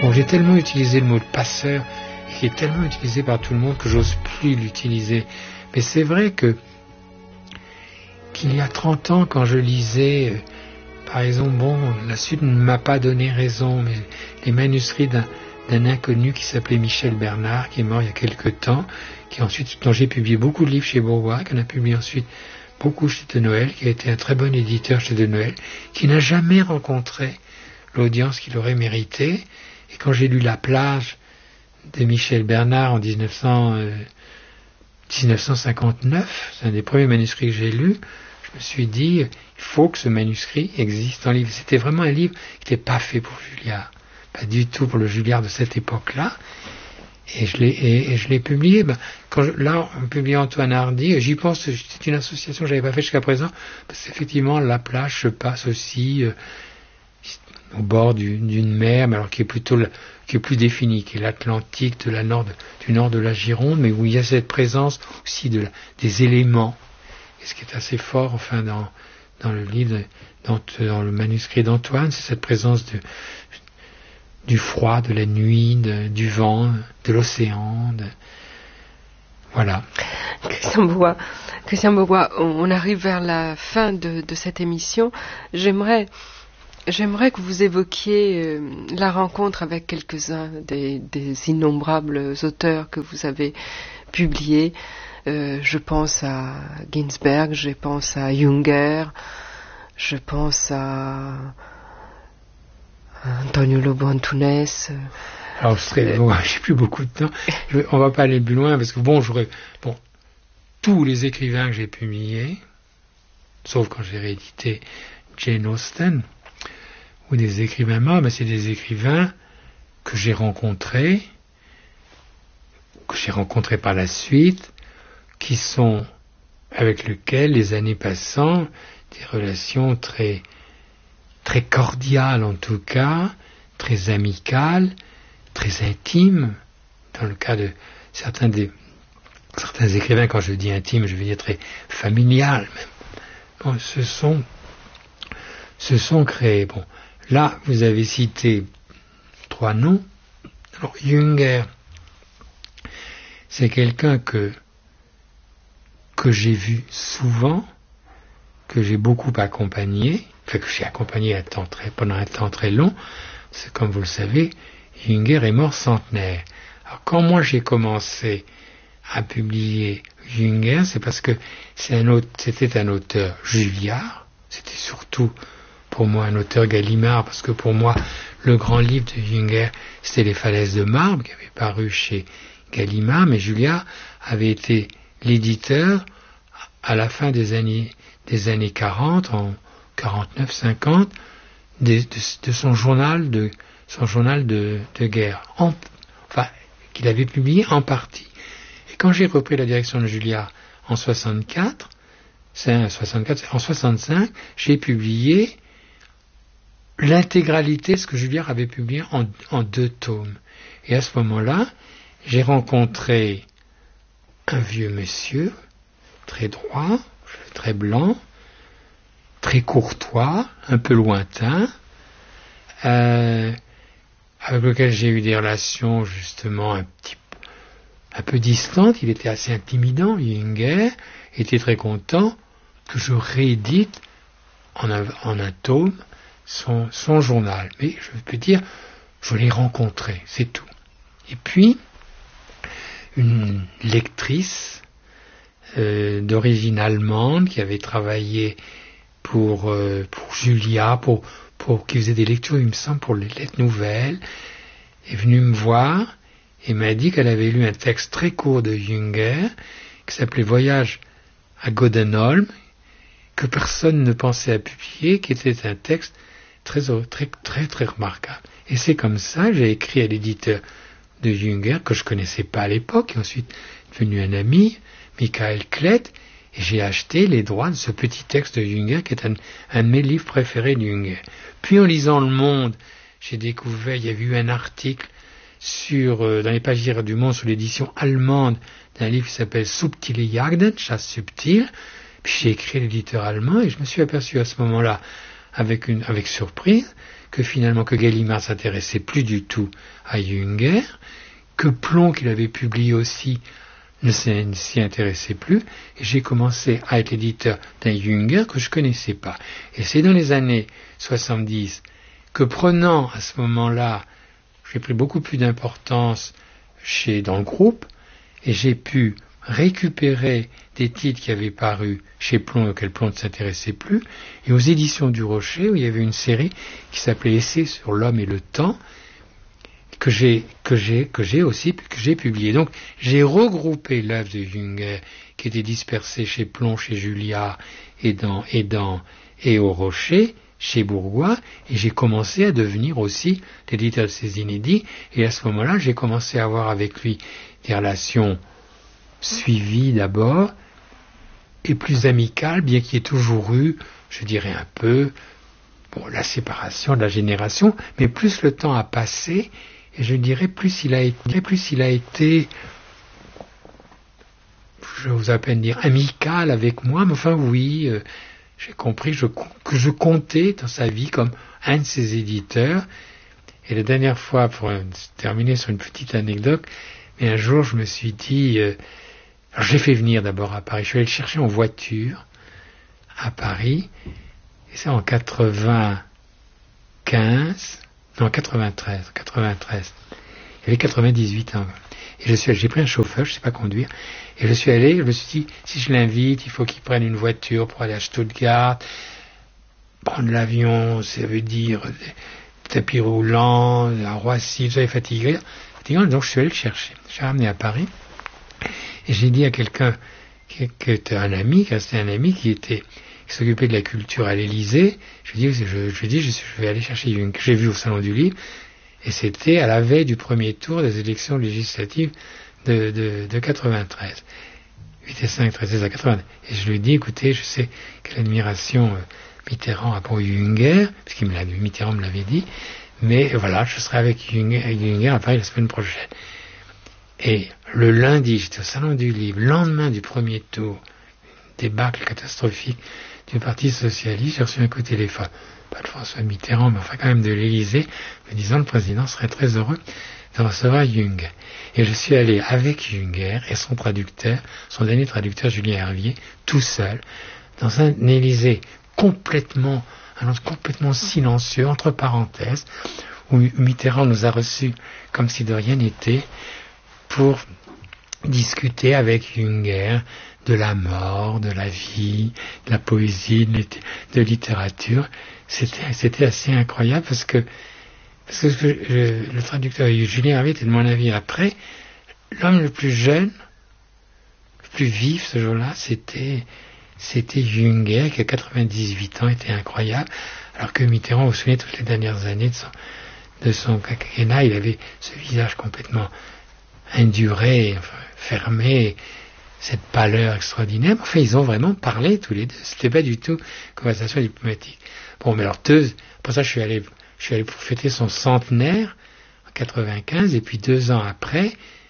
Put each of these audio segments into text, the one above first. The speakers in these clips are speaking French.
Bon, j'ai tellement utilisé le mot de passeur, et qui est tellement utilisé par tout le monde que j'ose plus l'utiliser. Mais c'est vrai qu'il y a 30 ans, quand je lisais, par exemple, bon, la suite ne m'a pas donné raison, mais les manuscrits d'un inconnu qui s'appelait Michel Bernard, qui est mort il y a quelque temps, dont j'ai publié beaucoup de livres chez Bourgois, qu'on a publié ensuite beaucoup chez De Noël, qui a été un très bon éditeur chez De Noël, qui n'a jamais rencontré l'audience qu'il aurait mérité. Et quand j'ai lu La plage de Michel Bernard en 1959, c'est un des premiers manuscrits que j'ai lus, je me suis dit, il faut que ce manuscrit existe en livre. C'était vraiment un livre qui n'était pas fait pour Julliard, pas du tout pour le Julliard de cette époque-là. Et je l'ai publié. Là, on publie Antoine Hardy. J'y pense, c'est une association que j'avais pas fait jusqu'à présent, parce qu'effectivement, La plage se passe aussi au bord d'une mer, mais alors qui est plus définie, qui est l'Atlantique du nord de la Gironde, mais où il y a cette présence aussi des éléments. Et ce qui est assez fort, enfin, dans le livre, dans le manuscrit d'Antoine, c'est cette présence du froid, de la nuit, du vent, de l'océan. Voilà. Christian Beaubois, on arrive vers la fin de cette émission. J'aimerais que vous évoquiez la rencontre avec quelques-uns des innombrables auteurs que vous avez publiés. Je pense à Ginsberg, je pense à Junger, je pense à Antonio Lobo Antunes. Alors, j'ai plus beaucoup de temps. On va pas aller plus loin parce que tous les écrivains que j'ai publiés, sauf quand j'ai réédité Jane Austen, ou des écrivains morts, mais c'est des écrivains que j'ai rencontrés par la suite, avec lesquels, les années passant, des relations très, très cordiales en tout cas, très amicales, très intimes, dans le cas de certains écrivains, quand je dis intime, je veux dire très familial même. Bon, se sont créés. Bon, là, vous avez cité 3 noms. Alors, Junger, c'est quelqu'un que j'ai vu souvent, que j'ai beaucoup accompagné, que j'ai accompagné pendant un temps très long. C'est comme vous le savez, Junger est mort centenaire. Alors, quand moi j'ai commencé à publier Junger, c'est parce que c'était un auteur Julliard, c'était surtout pour moi un auteur Gallimard, parce que pour moi, le grand livre de Junger, c'était Les Falaises de marbre, qui avait paru chez Gallimard, mais Julliard avait été l'éditeur à la fin des années 40, en 49-50, de son journal de guerre, qu'il avait publié en partie. Et quand j'ai repris la direction de Julliard en 65, j'ai publié l'intégralité de ce que Julliard avait publié en 2 tomes. Et à ce moment-là, j'ai rencontré un vieux monsieur, très droit, très blanc, très courtois, un peu lointain, avec lequel j'ai eu des relations justement un peu distantes. Il était assez intimidant, Junger, était très content que je réédite en un tome son journal. Mais je peux dire, je l'ai rencontré, c'est tout. Et puis, une lectrice d'origine allemande qui avait travaillé pour Julia, qui faisait des lectures, il me semble, pour les lettres nouvelles, est venue me voir et m'a dit qu'elle avait lu un texte très court de Junger qui s'appelait Voyage à Godenholm, que personne ne pensait à publier, qui était un texte très, très, très, très remarquable. Et c'est comme ça que j'ai écrit à l'éditeur de Junger, que je connaissais pas à l'époque, qui est ensuite devenu un ami, Michael Klett, et j'ai acheté les droits de ce petit texte de Junger, qui est un de mes livres préférés de Junger. Puis en lisant Le Monde, j'ai découvert, il y avait eu un article dans les pages du Monde, sur l'édition allemande d'un livre qui s'appelle Subtile Jagden, chasse subtile. Puis j'ai écrit à l'éditeur allemand, et je me suis aperçu à ce moment-là, avec surprise, que finalement que Gallimard s'intéressait plus du tout à Jünger, que Plon, qu'il avait publié aussi, ne s'y intéressait plus, et j'ai commencé à être l'éditeur d'un Jünger que je connaissais pas. Et c'est dans les années 70 que, prenant à ce moment-là, j'ai pris beaucoup plus d'importance dans le groupe, et j'ai pu récupérer des titres qui avaient paru chez Plon auxquels Plon ne s'intéressait plus, et aux éditions du Rocher, où il y avait une série qui s'appelait Essais sur l'homme et le temps, que j'ai publié. Donc, j'ai regroupé l'œuvre de Jünger, qui était dispersée chez Plon, chez Julia, et au Rocher, chez Bourgois, et j'ai commencé à devenir aussi l'éditeur de ces inédits, et à ce moment-là, j'ai commencé à avoir avec lui des relations suivies d'abord, et plus amicales, bien qu'il y ait toujours eu, je dirais un peu, la séparation de la génération, mais plus le temps a passé, et je dirais plus il a été, je vous à peine dire, amical avec moi, mais enfin oui, j'ai compris que je comptais dans sa vie comme un de ses éditeurs. Et la dernière fois, pour terminer sur une petite anecdote, mais un jour je me suis dit, alors j'ai fait venir d'abord à Paris, je suis allé le chercher en voiture à Paris, et c'est en 93. Il avait 98 ans. Et j'ai pris un chauffeur, je ne sais pas conduire, et je me suis dit, si je l'invite, il faut qu'il prenne une voiture pour aller à Stuttgart, prendre l'avion, ça veut dire tapis roulant, à Roissy, ça est fatigué. Donc je suis allé le chercher. Je l'ai ramené à Paris, et j'ai dit à quelqu'un qui était un ami, qui s'occupait de la culture à l'Élysée, je lui ai dit, je vais aller chercher Jung, que j'ai vu au Salon du Livre, et c'était à la veille du premier tour des élections législatives de 93. 8 et 5, 13 à 80. Et je lui ai dit, écoutez, je sais quelle admiration Mitterrand a pour Jünger, parce Mitterrand me l'avait dit, mais voilà, je serai avec Jünger à Paris la semaine prochaine. Et le lundi, j'étais au Salon du Livre, lendemain du premier tour, débâcle catastrophique du Parti Socialiste, j'ai reçu un coup de téléphone, pas de François Mitterrand, mais enfin quand même de l'Élysée, me disant le président serait très heureux de recevoir Jünger. Et je suis allé avec Jünger et son dernier traducteur, Julien Hervier, tout seul, dans un Élysée complètement silencieux, entre parenthèses, où Mitterrand nous a reçus comme si de rien n'était, pour discuter avec Jünger de la mort, de la vie, de la poésie, de littérature. C'était assez incroyable parce que le traducteur Julien Hervier était de mon avis après, l'homme le plus jeune, le plus vif ce jour-là, c'était Jünger, qui a 98 ans, était incroyable, alors que Mitterrand, vous vous souvenez, toutes les dernières années de son quinquennat, il avait ce visage complètement induré, fermé, cette pâleur extraordinaire. Enfin, ils ont vraiment parlé tous les deux. C'était pas du tout une conversation diplomatique. Bon, mais alors, après ça, je suis allé pour fêter son centenaire, en 95, et puis 2 ans après,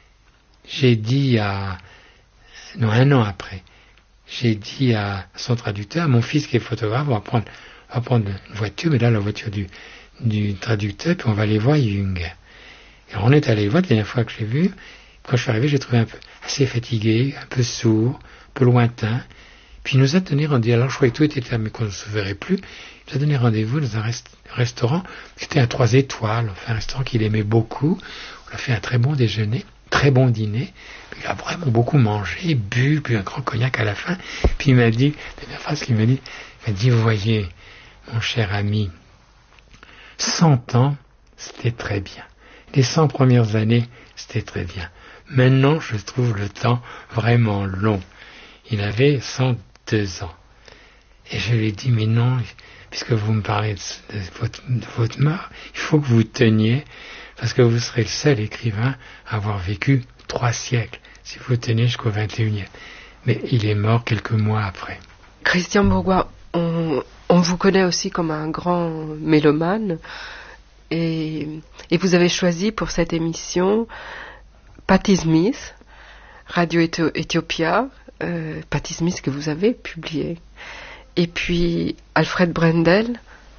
un an après, j'ai dit à son traducteur, mon fils qui est photographe, on va prendre une voiture, mais là, la voiture du traducteur, puis on va aller voir Jünger. Et on est allé le voir la dernière fois que j'ai vu. Quand je suis arrivé, j'ai trouvé assez fatigué, un peu sourd, un peu lointain. Puis il nous a donné rendez-vous. Alors je croyais que tout était terminé, qu'on ne se verrait plus. Il nous a donné rendez-vous dans un restaurant qui était à 3 étoiles, enfin un restaurant qu'il aimait beaucoup. On a fait un très bon déjeuner, très bon dîner. Puis il a vraiment beaucoup mangé, bu, puis un grand cognac à la fin. Puis il m'a dit, la dernière phrase qu'il m'a dit, vous voyez, mon cher ami, 100 ans, c'était très bien. Les 100 premières années, c'était très bien. Maintenant, je trouve le temps vraiment long. Il avait 102 ans. Et je lui ai dit, mais non, puisque vous me parlez de votre mort, il faut que vous teniez, parce que vous serez le seul écrivain à avoir vécu 3 siècles, si vous tenez jusqu'au 21e. Mais il est mort quelques mois après. Christian Bourgois, on vous connaît aussi comme un grand mélomane, et vous avez choisi pour cette émission Patti Smith, Radio Ethiopia, Patti Smith que vous avez publié, et puis Alfred Brendel,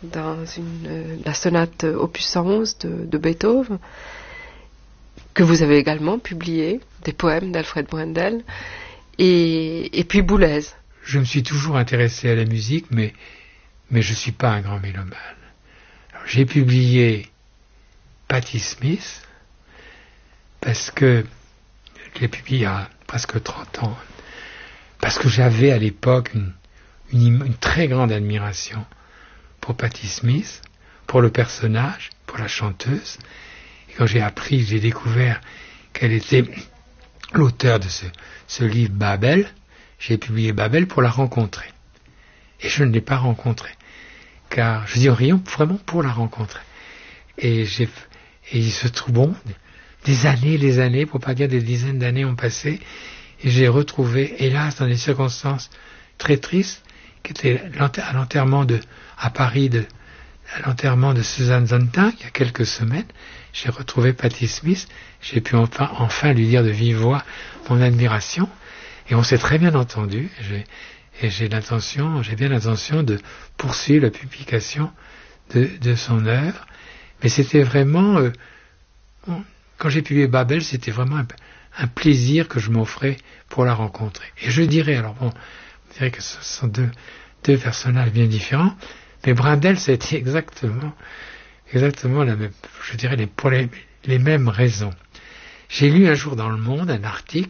dans la sonate opus 111 de Beethoven, que vous avez également publié, des poèmes d'Alfred Brendel, et puis Boulez. Je me suis toujours intéressé à la musique, mais je ne suis pas un grand mélomane. Alors, j'ai publié Patti Smith, parce que je l'ai publié il y a presque 30 ans, parce que j'avais à l'époque une très grande admiration pour Patti Smith, pour le personnage, pour la chanteuse. Et quand j'ai découvert qu'elle était l'auteur de ce livre Babel, j'ai publié Babel pour la rencontrer. Et je ne l'ai pas rencontrée, car je dis rien vraiment pour la rencontrer. Et il se trouve, bon, des années, pour pas dire des dizaines d'années ont passé, et j'ai retrouvé, hélas, dans des circonstances très tristes, qui était à l'enterrement à Paris, à l'enterrement de Suzanne Sontag, il y a quelques semaines, j'ai retrouvé Patti Smith, j'ai pu enfin lui dire de vive voix mon admiration, et on s'est très bien entendu, et j'ai bien l'intention de poursuivre la publication de son œuvre, mais c'était vraiment, quand j'ai publié Babel, c'était vraiment un plaisir que je m'offrais pour la rencontrer. Et je dirais, alors bon, vous direz que ce sont deux personnages bien différents, mais Brendel, c'était exactement la même, je dirais pour les mêmes raisons. J'ai lu un jour dans Le Monde un article